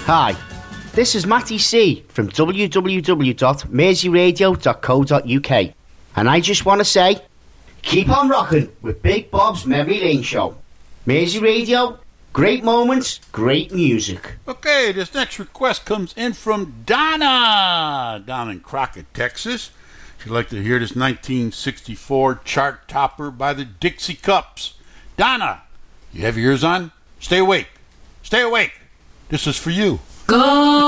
Hi, this is Matty C from www.merseyradio.co.uk, and I just want to say, keep on rocking with Big Bob's Memory Lane Show. Mersey Radio, great moments, great music. Okay, this next request comes in from Donna down in Crockett, Texas. She'd like to hear this 1964 chart topper by the Dixie Cups. Donna, you have your ears on? Stay awake. Stay awake. This is for you. Go!